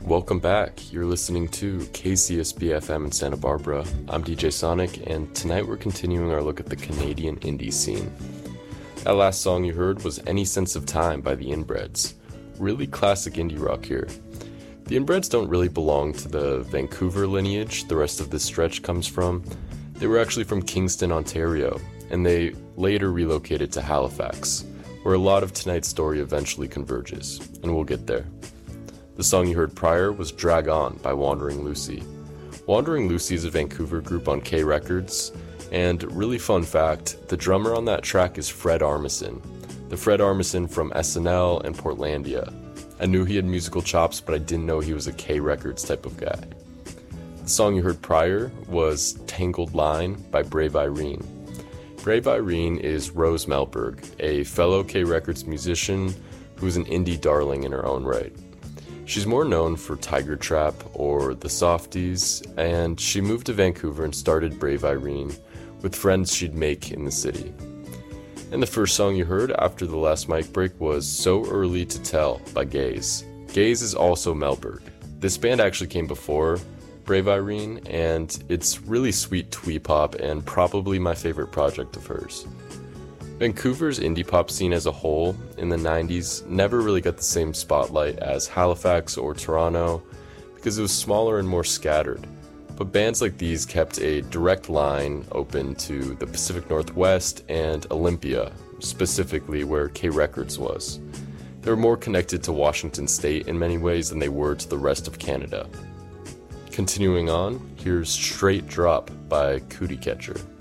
Welcome back. You're listening to KCSB FM in Santa Barbara. I'm DJ Sonic, and tonight we're continuing our look at the Canadian indie scene. That last song you heard was Any Sense of Time by the Inbreds. Really classic indie rock here. The Inbreds don't really belong to the Vancouver lineage the rest of this stretch comes from. They were actually from Kingston, Ontario, and they later relocated to Halifax, where a lot of tonight's story eventually converges, and we'll get there. The song you heard prior was Drag On by Wandering Lucy. Wandering Lucy is a Vancouver group on K Records, and really fun fact, the drummer on that track is Fred Armisen, the Fred Armisen from SNL and Portlandia. I knew he had musical chops, but I didn't know he was a K Records type of guy. The song you heard prior was Tangled Line by Brave Irene. Brave Irene is Rose Melberg, a fellow K Records musician who is an indie darling in her own right. She's more known for Tiger Trap or The Softies, and she moved to Vancouver and started Brave Irene with friends she'd make in the city. And the first song you heard after the last mic break was So Early to Tell by Gaze. Gaze is also Melberg. This band actually came before Brave Irene, and it's really sweet twee pop and probably my favorite project of hers. Vancouver's indie pop scene as a whole in the 90s never really got the same spotlight as Halifax or Toronto because it was smaller and more scattered. But bands like these kept a direct line open to the Pacific Northwest and Olympia, specifically where K Records was. They were more connected to Washington State in many ways than they were to the rest of Canada. Continuing on, here's Straight Drop by Cootie Catcher.